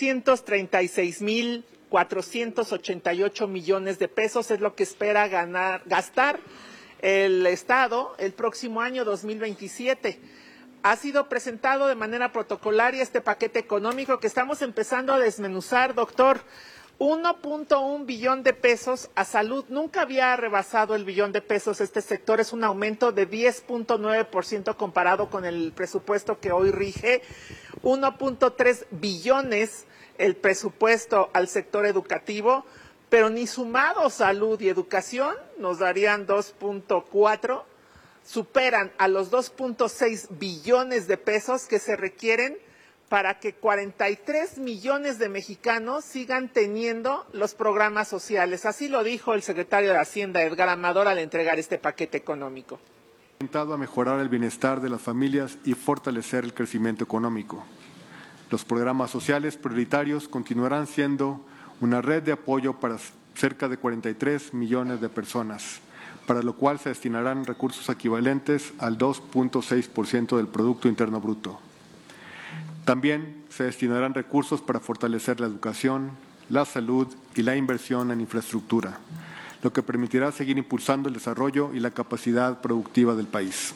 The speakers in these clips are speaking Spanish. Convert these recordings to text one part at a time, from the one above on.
336,488 millones de pesos es lo que espera gastar el Estado el próximo año 2027. Ha sido presentado de manera protocolaria este paquete económico que estamos empezando a desmenuzar, doctor. 1.1 billón de pesos a salud. Nunca había rebasado el billón de pesos este sector. Es un aumento de 10.9% comparado con el presupuesto que hoy rige. 1.3 billones el presupuesto al sector educativo, pero ni sumado salud y educación nos darían 2.4. Superan a los 2.6 billones de pesos que se requieren para que 43 millones de mexicanos sigan teniendo los programas sociales. Así lo dijo el secretario de Hacienda, Edgar Amador, al entregar este paquete económico. Orientado a mejorar el bienestar de las familias y fortalecer el crecimiento económico. Los programas sociales prioritarios continuarán siendo una red de apoyo para cerca de 43 millones de personas, para lo cual se destinarán recursos equivalentes al 2.6% del Producto Interno Bruto. También se destinarán recursos para fortalecer la educación, la salud y la inversión en infraestructura, lo que permitirá seguir impulsando el desarrollo y la capacidad productiva del país.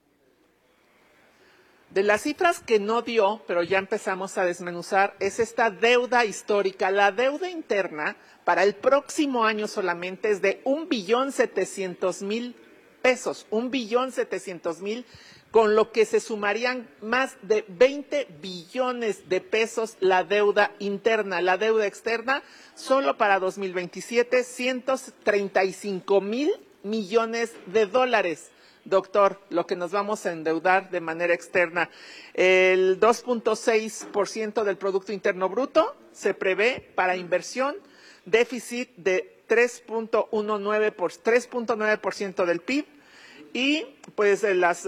De las cifras que no dio, pero ya empezamos a desmenuzar, es esta deuda histórica. La deuda interna para el próximo año solamente es de 1.700.000 pesos, 1.700.000, con lo que se sumarían más de 20 billones de pesos la deuda interna. La deuda externa, solo para 2027, 135.000 millones de dólares. Doctor, lo que nos vamos a endeudar de manera externa. El 2.6% del Producto Interno Bruto se prevé para inversión, déficit de 3.9% del PIB y pues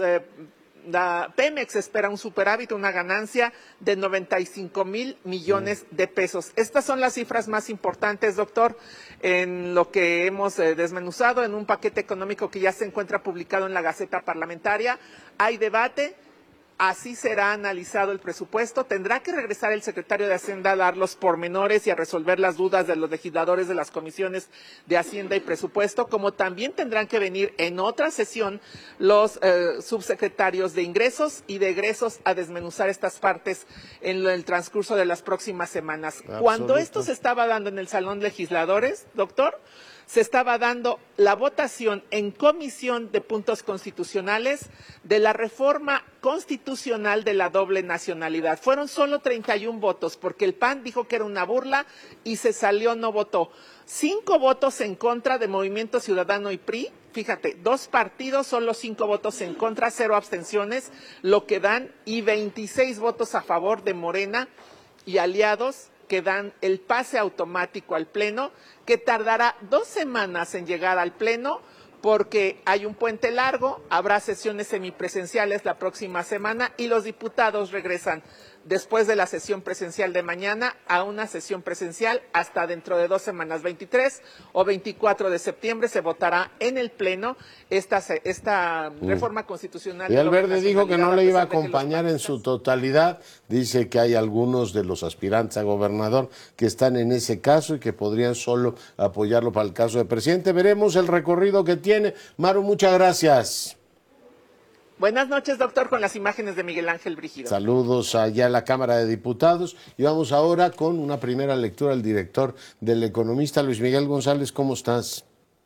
la Pemex espera un superávit, una ganancia de 95,000 millones de pesos. Estas son las cifras más importantes, doctor, en lo que hemos desmenuzado en un paquete económico que ya se encuentra publicado en la Gaceta Parlamentaria. Hay debate. Así será analizado el presupuesto. Tendrá que regresar el secretario de Hacienda a dar los pormenores y a resolver las dudas de los legisladores de las comisiones de Hacienda y Presupuesto, como también tendrán que venir en otra sesión los subsecretarios de Ingresos y de Egresos a desmenuzar estas partes en el transcurso de las próximas semanas. Cuando esto se estaba dando en el Salón Legisladores, doctor, se estaba dando la votación en comisión de puntos constitucionales de la reforma constitucional de la doble nacionalidad. Fueron solo 31 votos, porque el PAN dijo que era una burla y se salió, no votó. 5 votos en contra de Movimiento Ciudadano y PRI. Fíjate, 2 partidos, solo 5 votos en contra, 0 abstenciones, lo que dan, y 26 votos a favor de Morena y aliados, que dan el pase automático al Pleno, que tardará 2 semanas en llegar al Pleno, porque hay un puente largo, habrá sesiones semipresenciales la próxima semana y los diputados regresan después de la sesión presencial de mañana a una sesión presencial hasta dentro de 2 semanas, 23 o 24 de septiembre se votará en el Pleno esta reforma constitucional. Y Alverde dijo que no le iba a acompañar en su totalidad. Dice que hay algunos de los aspirantes a gobernador que están en ese caso y que podrían solo apoyarlo para el caso de presidente. Veremos el recorrido que tiene. Maru, muchas gracias. Buenas noches, doctor, con las imágenes de Miguel Ángel Brígido. Saludos allá a la Cámara de Diputados. Y vamos ahora con una primera lectura del director del Economista, Luis Miguel González. ¿Cómo estás?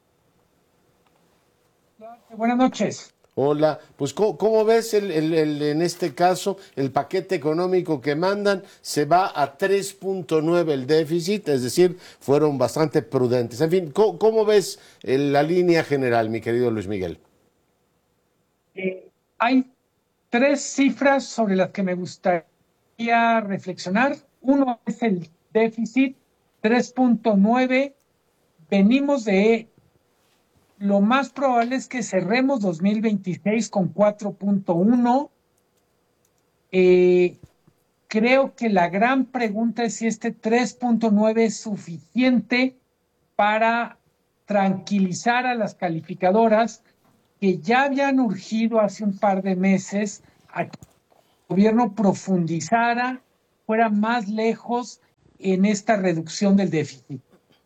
Buenas noches. Hola, pues ¿cómo ves en este caso el paquete económico que mandan? Se va a 3.9 el déficit, es decir, fueron bastante prudentes. En fin, ¿cómo ves la línea general, mi querido Luis Miguel? Hay 3 cifras sobre las que me gustaría reflexionar. Uno es el déficit, 3.9. Venimos de... Lo más probable es que cerremos 2026 con 4.1. Creo que la gran pregunta es si este 3.9 es suficiente para tranquilizar a las calificadoras que ya habían urgido hace un par de meses a que el gobierno profundizara, fuera más lejos en esta reducción del déficit.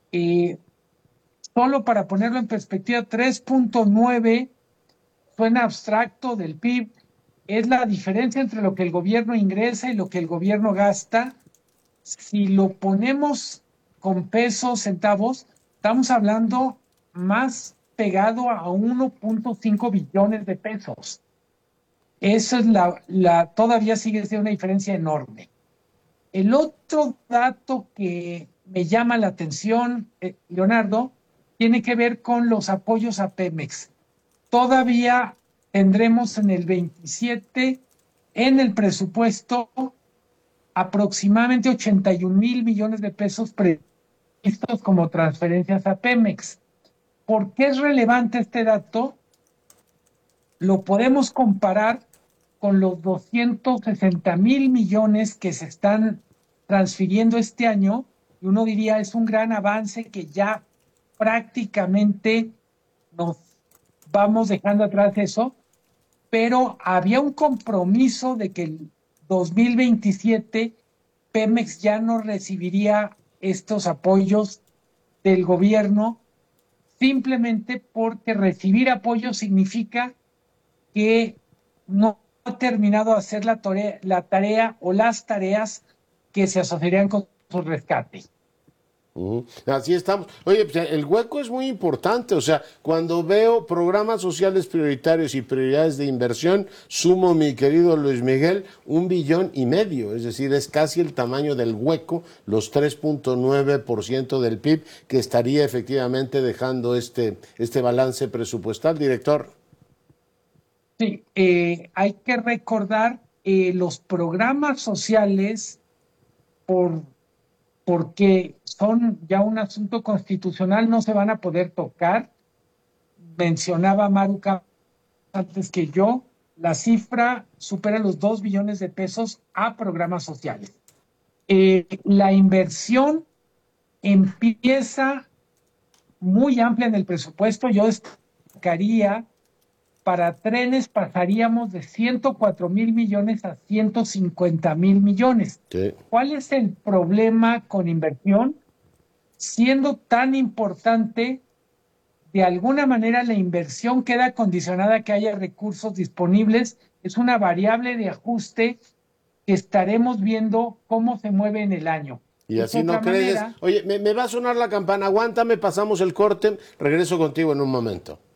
Solo para ponerlo en perspectiva, 3.9 suena abstracto del PIB, es la diferencia entre lo que el gobierno ingresa y lo que el gobierno gasta. Si lo ponemos con pesos, centavos, estamos hablando más pegado a 1.5 billones de pesos. Eso es todavía sigue siendo una diferencia enorme. El otro dato que me llama la atención, Leonardo, tiene que ver con los apoyos a Pemex. Todavía tendremos en el 27, en el presupuesto, aproximadamente 81,000 millones de pesos previstos como transferencias a Pemex. ¿Por qué es relevante este dato? Lo podemos comparar con los 260,000 millones que se están transfiriendo este año, y uno diría es un gran avance que ya prácticamente nos vamos dejando atrás eso, pero había un compromiso de que el 2027 Pemex ya no recibiría estos apoyos del gobierno, simplemente porque recibir apoyo significa que no ha terminado de hacer la tarea o las tareas que se asociarían con su rescate. Así estamos. Oye, pues el hueco es muy importante, o sea, cuando veo programas sociales prioritarios y prioridades de inversión, sumo, mi querido Luis Miguel, 1,5 billones, es decir, es casi el tamaño del hueco, los 3.9% del PIB que estaría efectivamente dejando este balance presupuestal, director. Sí, hay que recordar los programas sociales porque son ya un asunto constitucional, no se van a poder tocar. Mencionaba Maru antes que yo, la cifra supera los 2 billones de pesos a programas sociales. La inversión empieza muy amplia en el presupuesto. Yo destacaría, para trenes pasaríamos de 104,000 millones a 150,000 millones. Sí. ¿Cuál es el problema con inversión? Siendo tan importante, de alguna manera la inversión queda condicionada a que haya recursos disponibles. Es una variable de ajuste que estaremos viendo cómo se mueve en el año. Y así no crees. Oye, me va a sonar la campana, aguántame, pasamos el corte, regreso contigo en un momento.